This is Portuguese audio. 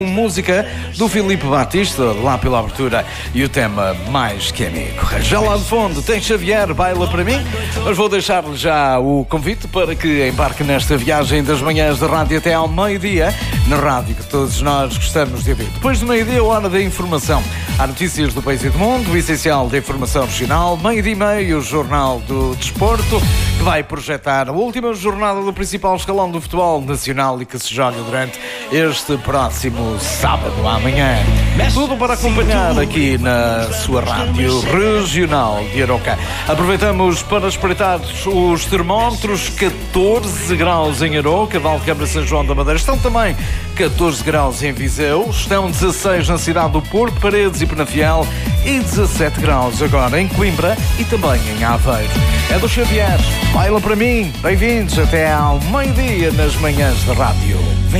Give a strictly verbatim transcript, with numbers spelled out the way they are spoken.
Música do Filipe Batista, lá pela abertura, e o tema Mais Que Amigo. Já lá de fundo tem Xavier, Baila Para Mim, mas vou deixar-lhe já o convite para que embarque nesta viagem das manhãs da rádio até ao meio-dia, na rádio que todos nós gostamos de ouvir. Depois do meio-dia, hora da informação. Há notícias do país e do mundo, o essencial da informação regional, meio-dia e meio, o Jornal do Desporto, que vai projetar a última jornada do principal escalão do futebol nacional e que se joga durante este próximo sábado, amanhã. Tudo para acompanhar aqui na sua rádio regional de Aroca. Aproveitamos para espreitar os termómetros, catorze graus em Aroca, Valcâmara, São João da Madeira. Estão também catorze graus em Viseu, estão dezasseis na cidade do Porto, Paredes e Penafiel e dezassete graus agora em Coimbra e também em Aveiro. É do Xavier, Baila Para Mim. Bem-vindos até ao meio-dia nas manhãs da rádio.